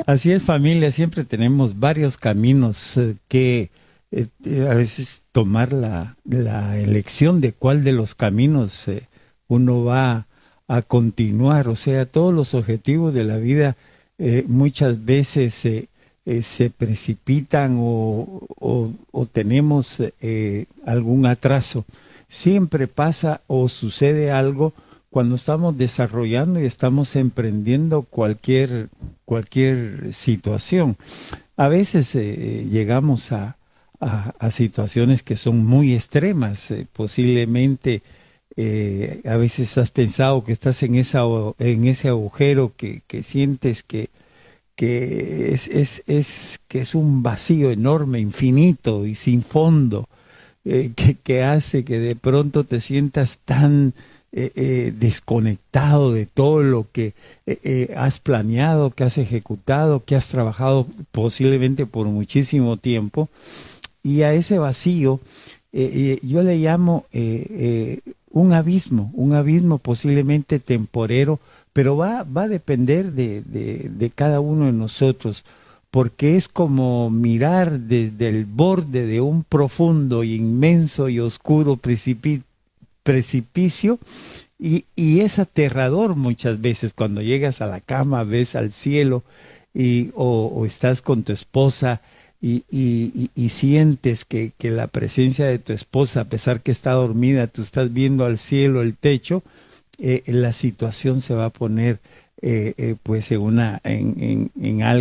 Así es, familia, siempre tenemos varios caminos a veces tomar la elección de cuál de los caminos uno va a continuar. O sea, todos los objetivos de la vida muchas veces se precipitan o tenemos algún atraso. Siempre pasa o sucede algo cuando estamos desarrollando y estamos emprendiendo cualquier situación. A veces llegamos a situaciones que son muy extremas. Posiblemente a veces has pensado que estás en ese agujero que sientes que es un vacío enorme, infinito y sin fondo, que hace que de pronto te sientas tan desconectado de todo lo que has planeado, que has ejecutado, que has trabajado posiblemente por muchísimo tiempo. Y a ese vacío yo le llamo un abismo posiblemente temporero, pero va a depender de cada uno de nosotros, porque es como mirar desde el borde de un profundo, inmenso y oscuro precipicio, y es aterrador muchas veces cuando llegas a la cama, ves al cielo o estás con tu esposa y sientes que la presencia de tu esposa, a pesar que está dormida, tú estás viendo al cielo, el techo. La situación se va a poner pues en algo